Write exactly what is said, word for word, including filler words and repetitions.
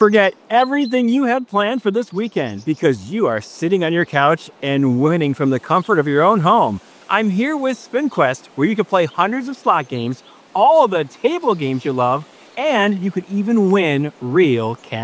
Forget everything you had planned for this weekend because you are sitting on your couch and winning from the comfort of your own home. I'm here with SpinQuest, where you can play hundreds of slot games, all of the table games you love, and you could even win real cash.